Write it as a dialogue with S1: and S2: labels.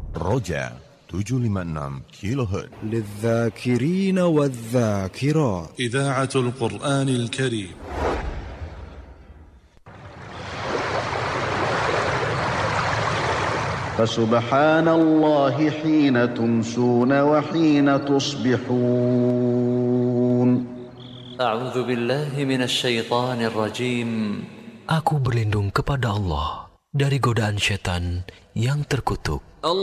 S1: Roja 756 كيلوهرتز.
S2: للذاكرين والذاكرات.
S3: إذاعة القرآن الكريم.
S4: فسبحان الله حين تمسون وحين تصبحون.
S5: أعوذ بالله من الشيطان الرجيم.
S6: Aku berlindung kepada Allah dari godaan syaitan yang terkutuk.